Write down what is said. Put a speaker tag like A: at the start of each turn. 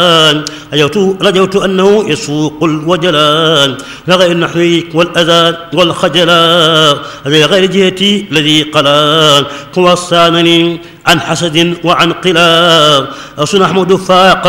A: رجوت أنه يسوق الوجلان لغير النحو والأذى والخجلان لغير جهتي الذي قلان وصانني عن حسد وعن قلاب أصنع محمود فاق